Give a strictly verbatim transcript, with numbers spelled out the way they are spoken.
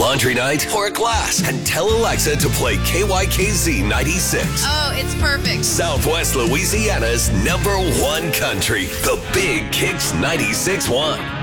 laundry night, or a class, and tell Alexa to play K Y K Z ninety-six. Oh, it's perfect. Southwest Louisiana's number one country, the Big Kicks ninety-six point one.